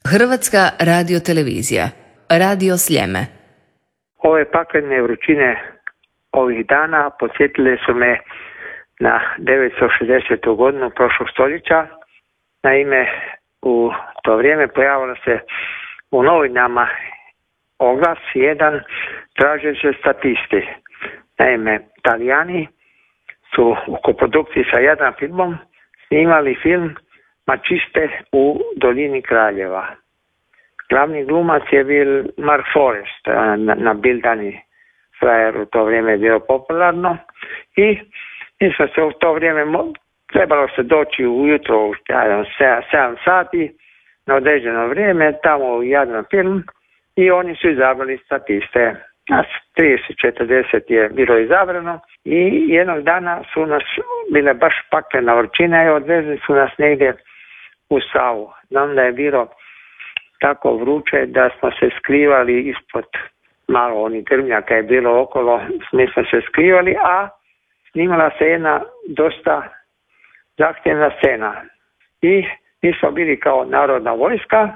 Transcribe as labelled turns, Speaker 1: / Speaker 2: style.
Speaker 1: Hrvatska radiotelevizija, Radio Sljeme.
Speaker 2: Ove paklene vrućine ovih dana podsjetile su me na 960. godinu prošlog stoljeća. Naime, u to vrijeme pojavilo se u novinama oglas jedan tražeći statisti. Naime, Talijani su u koprodukciji sa Jadran filmom snimali film Mačiste u dolini Kraljeva. Glavni glumac je bil Mark Forrest, nabildani frajer, u to vrijeme je bilo popularno i mislim se u to vrijeme trebalo se doći ujutro u 7 sati na određeno vrijeme tamo u Jadran film i oni su izabrali statiste. Nas 30-40 je bilo izabrano i jednog dana su nas bile baš paklena vrućina i odvezli su nas negdje u Savu. Znam da je bilo tako vruće da smo se skrivali ispod malo onih grmljaka je bilo okolo, mi smo se skrivali, a snimala se jedna dosta zahtjevna scena. I mi smo bili kao narodna vojska